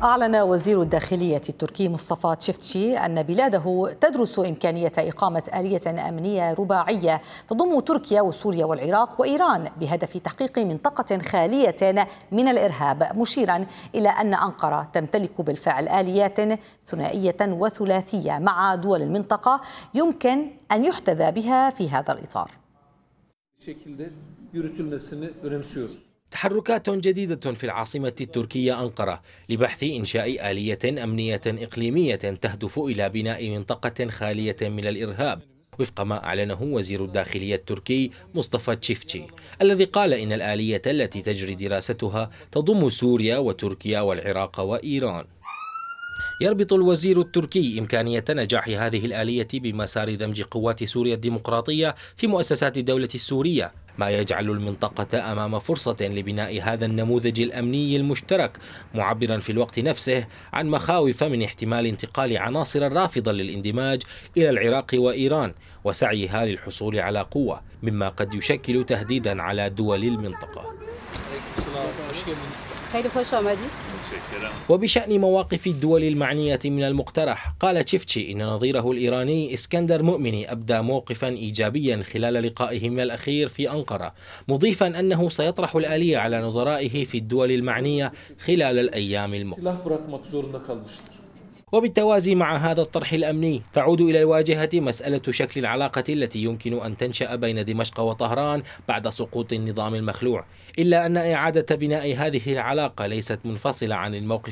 أعلن وزير الداخلية التركي مصطفى تشفتشي أن بلاده تدرس إمكانية إقامة آلية أمنية رباعية تضم تركيا وسوريا والعراق وإيران بهدف تحقيق منطقة خالية من الإرهاب، مشيرا إلى أن أنقرة تمتلك بالفعل آليات ثنائية وثلاثية مع دول المنطقة يمكن أن يحتذى بها في هذا الإطار. تحركات جديدة في العاصمة التركية أنقرة لبحث إنشاء آلية أمنية إقليمية تهدف إلى بناء منطقة خالية من الإرهاب، وفق ما أعلنه وزير الداخلية التركي مصطفى تشفتشي، الذي قال إن الآلية التي تجري دراستها تضم سوريا وتركيا والعراق وإيران. يربط الوزير التركي إمكانية نجاح هذه الآلية بمسار دمج قوات سوريا الديمقراطية في مؤسسات الدولة السورية، ما يجعل المنطقة أمام فرصة لبناء هذا النموذج الأمني المشترك، معبرا في الوقت نفسه عن مخاوف من احتمال انتقال عناصر رافضة للاندماج إلى العراق وإيران وسعيها للحصول على قوة، مما قد يشكل تهديدا على دول المنطقة. وبشأن مواقف الدول المعنية من المقترح، قال تشفتشي إن نظيره الإيراني اسكندر مؤمني أبدى موقفا إيجابيا خلال لقائهم الأخير في أنقرة، مضيفا أنه سيطرح الآلية على نظرائه في الدول المعنية خلال الأيام المقبلة. وبالتوازي مع هذا الطرح الأمني، تعود إلى الواجهة مسألة شكل العلاقة التي يمكن أن تنشأ بين دمشق وطهران بعد سقوط النظام المخلوع، إلا أن إعادة بناء هذه العلاقة ليست منفصلة عن الموقف